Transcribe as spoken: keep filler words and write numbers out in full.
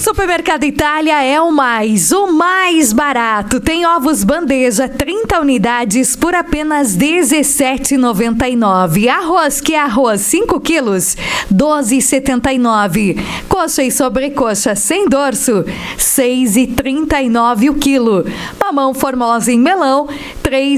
Supermercado Itália é o mais, o mais barato. Tem ovos bandeja, trinta unidades por apenas dezessete reais e noventa e nove centavos. Arroz, que é arroz, cinco quilos, doze reais e setenta e nove centavos. Coxa e sobrecoxa sem dorso, seis reais e trinta e nove centavos o quilo. Mamão formosa em melão, três